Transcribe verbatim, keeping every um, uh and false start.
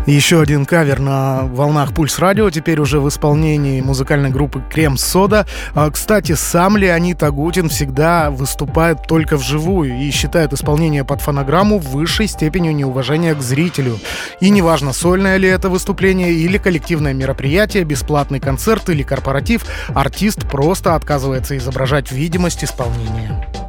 Еще один кавер на волнах Пульс Радио, теперь уже в исполнении музыкальной группы Крем Сода. Кстати, сам Леонид Агутин всегда выступает только вживую и считает исполнение под фонограмму высшей степенью неуважения к зрителю. И неважно, сольное ли это выступление или коллективное мероприятие, бесплатный концерт или корпоратив, артист просто отказывается изображать видимость исполнения.